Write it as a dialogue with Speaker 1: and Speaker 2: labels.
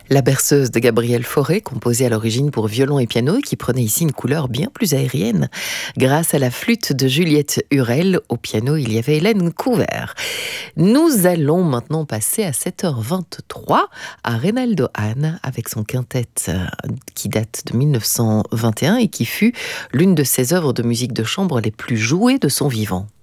Speaker 1: La berceuse de Gabriel Fauré, composée à l'origine pour violon et piano, et qui prenait ici une couleur bien plus aérienne. Grâce à la flûte de Juliette Hurel, au piano, il y avait Hélène Couvert. Nous allons maintenant passer à 7h23 à Reynaldo Hahn avec son quintet qui date de 1921 et qui fut l'une de ses œuvres de musique de chambre les plus jouées de son vivant.